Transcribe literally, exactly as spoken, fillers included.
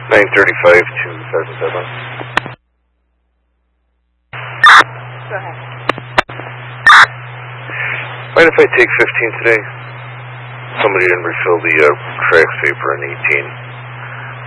nine thirty-five to seven seven. Go ahead. Mind if I take fifteen today? Somebody didn't refill the uh, tracks paper in eighteen.